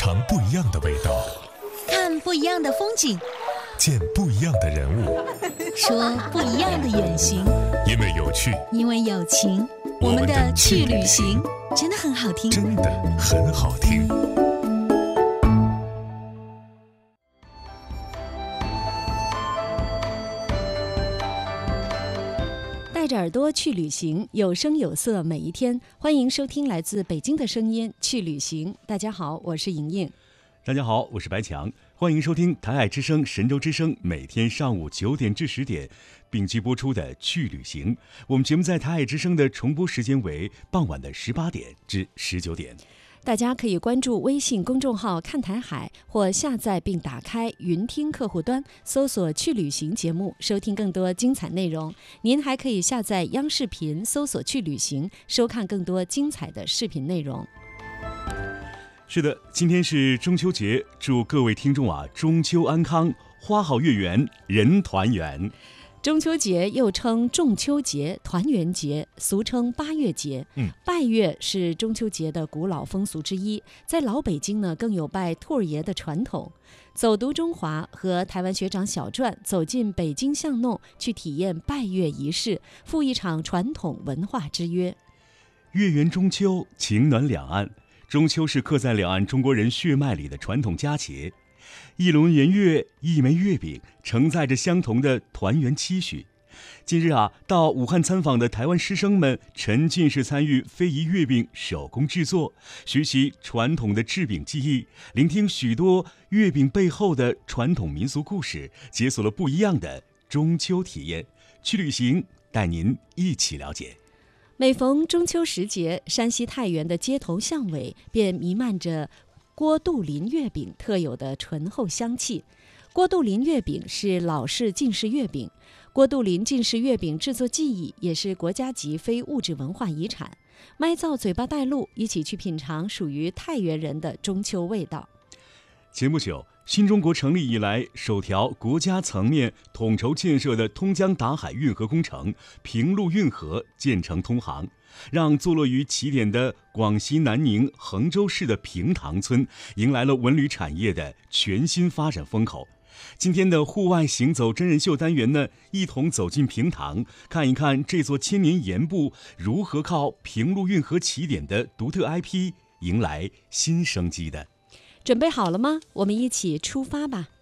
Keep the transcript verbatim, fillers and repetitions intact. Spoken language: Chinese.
尝不一样的味道， 看不一样的风景， 见不一样的人物， 说不一样的远行。 因为有趣， 因为有情， 我们的去旅行真的很好听， 真的很好听。 带着耳朵去旅行，有声有色每一天。欢迎收听来自北京的声音去旅行。大家好，我是莹莹。 大家好，我是白强。欢迎收听台海之声、神州之声每天上午九点至十点并机播出的去旅行。我们节目在台海之声的重播时间为傍晚的十八点至十九点。 大家可以关注微信公众号看台海，或下载并打开云听客户端，搜索去旅行节目，收听更多精彩内容。您还可以下载央视频，搜索去旅行，收看更多精彩的视频内容。 是的，今天是中秋节，祝各位听众啊中秋安康，花好月圆，人团圆。 中秋节又称仲秋节、团圆节，俗称八月节。 嗯， 拜月是中秋节的古老风俗之一，在老北京呢，更有拜兔儿爷的传统。走读中华和台湾学长小传走进北京巷弄，去体验拜月仪式，赴一场传统文化之约。 月圆中秋，情暖两岸。中秋是刻在两岸中国人血脉里的传统佳节。一轮圆月，一枚月饼，承载着相同的团圆期许。近日啊，到武汉参访的台湾师生们沉浸式参与非遗月饼手工制作，学习传统的制饼技艺，聆听许多月饼背后的传统民俗故事，解锁了不一样的中秋体验。去旅行，带您一起了解。 每逢中秋时节，山西太原的街头巷尾便弥漫着郭杜林月饼特有的醇厚香气。郭杜林月饼是老式晋式月饼，郭杜林晋式月饼制作技艺也是国家级非物质文化遗产。麦造嘴巴带路，一起去品尝属于太原人的中秋味道。 前不久，新中国成立以来首条国家层面统筹建设的通江达海运河工程平陆运河建成通航，让坐落于起点的广西南宁衡州市的平塘村迎来了文旅产业的全新发展风口。今天的户外行走真人秀单元呢，一同走进平塘，看一看这座千年盐部如何靠平陆运河起点的独特 I P 迎来新生机的。 准备好了吗？我们一起出发吧。